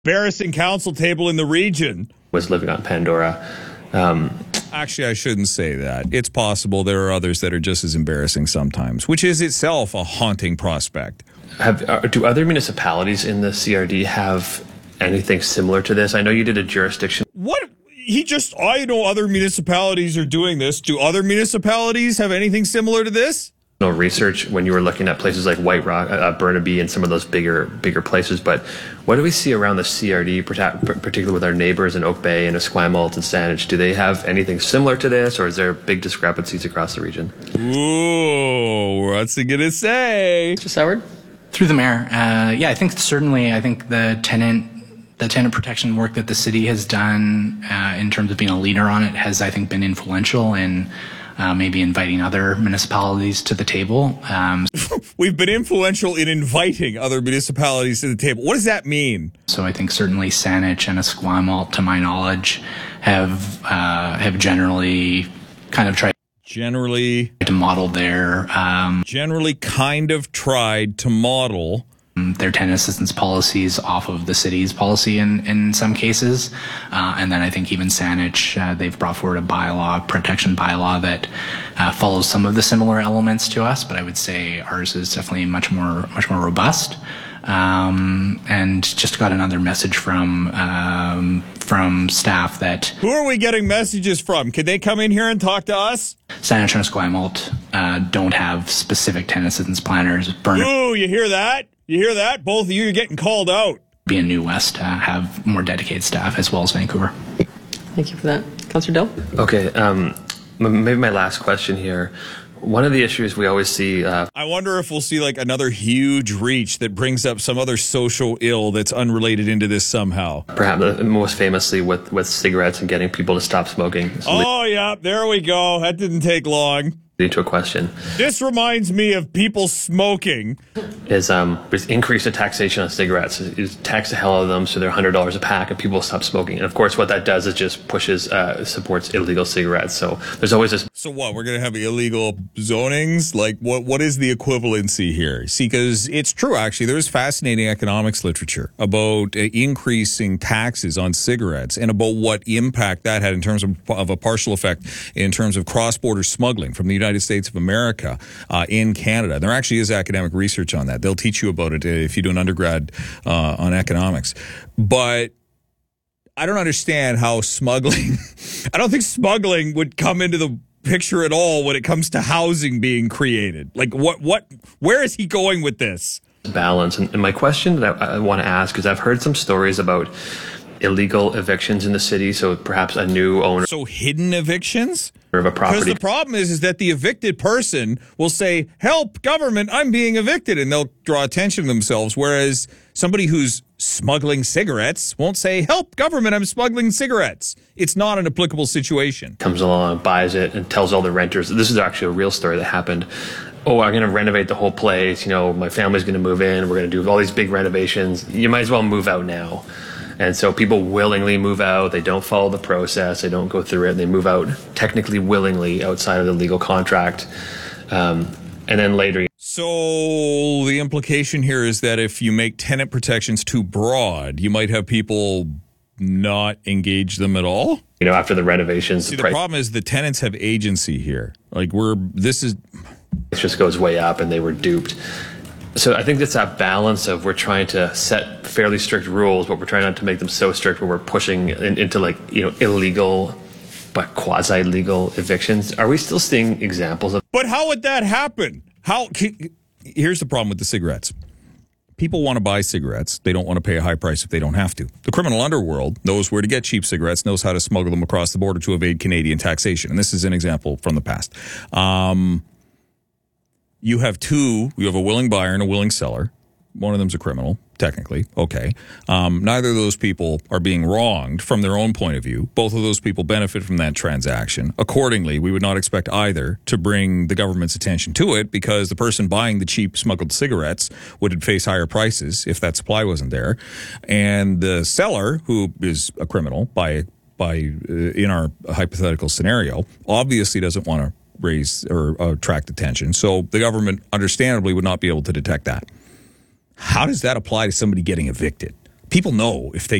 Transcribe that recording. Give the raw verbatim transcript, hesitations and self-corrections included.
embarrassing council table in the region. Was living on Pandora. Um, Actually, I shouldn't say that. It's possible there are others that are just as embarrassing sometimes, which is itself a haunting prospect. Have, uh, do other municipalities in the C R D have anything similar to this? I know you did a jurisdiction. What? He just, I know other municipalities are doing this. Do other municipalities have anything similar to this? No research when you were looking at places like White Rock, uh, Burnaby, and some of those bigger bigger places. But what do we see around the C R D, particularly with our neighbors in Oak Bay and Esquimalt and Saanich? Do they have anything similar to this, or is there big discrepancies across the region? Ooh, what's he gonna say? Mister Soward? Through the mayor, uh, yeah, I think certainly, I think the tenant the tenant protection work that the city has done uh, in terms of being a leader on it has, I think, been influential in uh, maybe inviting other municipalities to the table. Um, We've been influential in inviting other municipalities to the table. What does that mean? So I think certainly Saanich and Esquimalt, to my knowledge, have uh, have generally kind of tried generally to model their um, generally kind of tried to model their tenant assistance policies off of the city's policy in, in some cases. Uh, and then I think even Saanich, uh, they've brought forward a bylaw, protection bylaw that uh, follows some of the similar elements to us, but I would say ours is definitely much more, much more robust. Um, and just got another message from, um, from staff that... Who are we getting messages from? Can they come in here and talk to us? Saanich and Esquimalt uh, don't have specific tenant assistance planners. Burn- Ooh, you hear that? You hear that? Both of you are getting called out. Be in New West uh, have more dedicated staff, as well as Vancouver. Thank you for that. Councillor Dill? Okay, um, maybe my last question here. One of the issues we always see... Uh, I wonder if we'll see like another huge reach that brings up some other social ill that's unrelated into this somehow. Perhaps most famously with, with cigarettes and getting people to stop smoking. So oh, yeah, there we go. That didn't take long. To a question. This reminds me of people smoking. Is um is increase the taxation on cigarettes. Is tax the hell out of them so they're one hundred dollars a pack and people stop smoking. And of course what that does is just pushes, uh, supports illegal cigarettes. So there's always this. So what, we're going to have illegal zonings? Like what? what is the equivalency here? See, because it's true, actually, there's fascinating economics literature about uh, increasing taxes on cigarettes and about what impact that had in terms of, of a partial effect in terms of cross-border smuggling from the United States of America uh, in Canada. There actually is academic research on that. They'll teach you about it if you do an undergrad uh, on economics. But I don't understand how smuggling, I don't think smuggling would come into the picture at all when it comes to housing being created. Like what, what, where is he going with this? Balance. And, and my question that I, I want to ask is I've heard some stories about illegal evictions in the city. So perhaps a new owner. So hidden evictions? Of a property. Because the problem is, is that the evicted person will say, help, government, I'm being evicted. And they'll draw attention to themselves. Whereas somebody who's smuggling cigarettes won't say, help, government, I'm smuggling cigarettes. It's not an applicable situation. Comes along, buys it, and tells all the renters. This is actually a real story that happened. Oh, I'm going to renovate the whole place. You know, my family's going to move in. We're going to do all these big renovations. You might as well move out now. And so people willingly move out. They don't follow the process. They don't go through it. They move out technically willingly outside of the legal contract. Um, and then later. So the implication here is that if you make tenant protections too broad, you might have people not engage them at all. You know, after the renovations. See, the, the problem is the tenants have agency here. Like we're, this is. It just goes way up and they were duped. So I think it's that balance of we're trying to set fairly strict rules, but we're trying not to make them so strict where we're pushing in, into like, you know, illegal but quasi-legal evictions. Are we still seeing examples of... But how would that happen? How? Here's the problem with the cigarettes. People want to buy cigarettes. They don't want to pay a high price if they don't have to. The criminal underworld knows where to get cheap cigarettes, knows how to smuggle them across the border to evade Canadian taxation. And this is an example from the past. Um... You have two, you have a willing buyer and a willing seller. One of them's a criminal, technically. Okay. Um, neither of those people are being wronged from their own point of view. Both of those people benefit from that transaction. Accordingly, we would not expect either to bring the government's attention to it because the person buying the cheap smuggled cigarettes would face higher prices if that supply wasn't there. And the seller, who is a criminal by, by uh, in our hypothetical scenario, obviously doesn't want to raise or uh, attract attention. So the government understandably would not be able to detect that. How does that apply to somebody getting evicted? people know if they